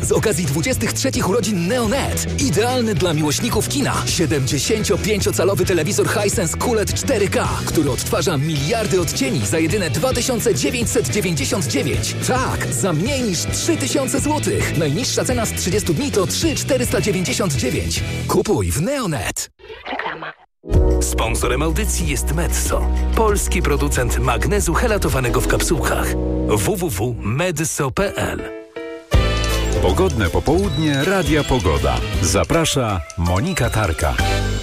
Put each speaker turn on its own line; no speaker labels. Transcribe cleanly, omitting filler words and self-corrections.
z okazji 23 urodzin Neonet. Idealny dla miłośników kina. 75-calowy telewizor Hisense QLED 4K, który odtwarza miliardy odcieni za jedyne 2999. Tak, za mniej niż 3000 zł. Najniższa cena z 30 dni to 3499. Kupuj w Neonet.
Reklama.
Sponsorem audycji jest Metso, polski producent magnezu helatowanego w kapsułkach. www.medso.pl.
Pogodne popołudnie Radia Pogoda. Zaprasza Monika Tarka.